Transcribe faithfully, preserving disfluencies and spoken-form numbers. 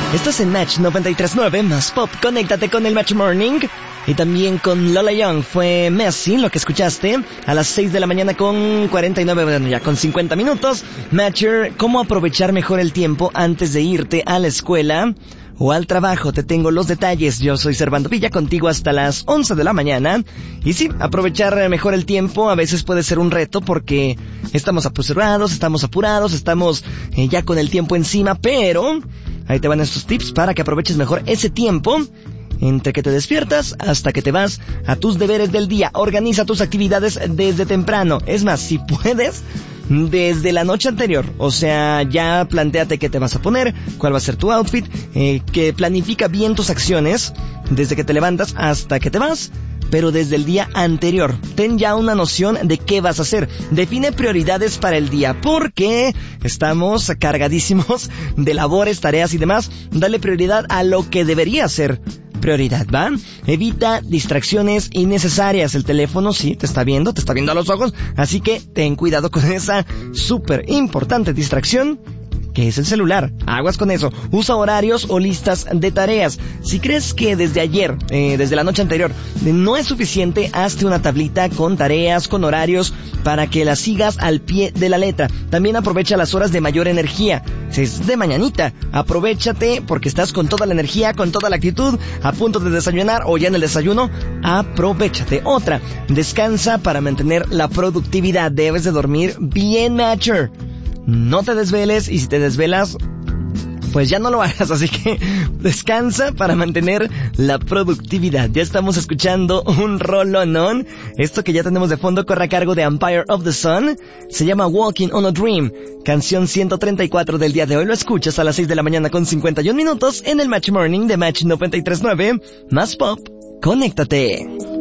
Estás en Match noventa y tres punto nueve más Pop. Conéctate con el Match Morning. Y también con Lola Young fue Messi, lo que escuchaste, a las seis de la mañana con cuarenta y nueve, bueno, ya con cincuenta minutos. Matcher, ¿cómo aprovechar mejor el tiempo antes de irte a la escuela o al trabajo? Te tengo los detalles. Yo soy Servando Villa, contigo hasta las once de la mañana. Y sí, aprovechar mejor el tiempo a veces puede ser un reto porque estamos apurados, estamos apurados, estamos eh, ya con el tiempo encima, pero ahí te van estos tips para que aproveches mejor ese tiempo entre que te despiertas hasta que te vas a tus deberes del día. Organiza tus actividades desde temprano. Es más, si puedes, desde la noche anterior. O sea, ya plantéate qué te vas a poner, cuál va a ser tu outfit, eh, que planifica bien tus acciones desde que te levantas hasta que te vas, pero desde el día anterior. Ten ya una noción de qué vas a hacer. Define prioridades para el día, porque estamos cargadísimos de labores, tareas y demás. Dale prioridad a lo que debería ser prioridad, ¿va? Evita distracciones innecesarias. El teléfono sí te está viendo, te está viendo a los ojos, así que ten cuidado con esa súper importante distracción que es el celular. Aguas con eso. Usa horarios o listas de tareas. Si crees que desde ayer, eh, desde la noche anterior, no es suficiente, hazte una tablita con tareas, con horarios, para que las sigas al pie de la letra. También aprovecha las horas de mayor energía. Si es de mañanita, aprovechate porque estás con toda la energía, con toda la actitud, a punto de desayunar o ya en el desayuno. Aprovechate. Otra, descansa para mantener la productividad. Debes de dormir bien, Matcher. No te desveles, y si te desvelas, pues ya no lo hagas, así que descansa para mantener la productividad. Ya estamos escuchando un rolonón. Esto que ya tenemos de fondo corre a cargo de Empire of the Sun. Se llama Walking on a Dream, canción ciento treinta y cuatro del día de hoy. Lo escuchas a las seis de la mañana con cincuenta y un minutos en el Match Morning de Match noventa y tres punto nueve. Más Pop, conéctate.